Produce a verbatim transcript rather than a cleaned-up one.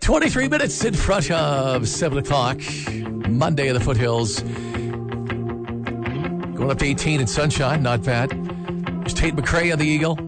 twenty-three minutes in front of seven o'clock. Monday in the foothills. Going up to eighteen in sunshine. Not bad. There's Tate McRae on the Eagle.